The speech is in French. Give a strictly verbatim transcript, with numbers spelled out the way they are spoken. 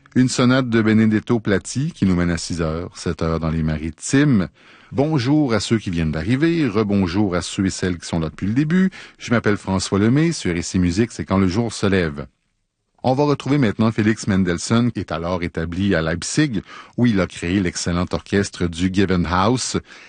Une sonate de Benedetto Platti qui nous mène à six heures, sept heures dans les Maritimes. Bonjour à ceux qui viennent d'arriver, rebonjour à ceux et celles qui sont là depuis le début. Je m'appelle François Lemay, sur R C Musique, c'est quand le jour se lève. On va retrouver maintenant Félix Mendelssohn, qui est alors établi à Leipzig, où il a créé l'excellent orchestre du Gewandhaus.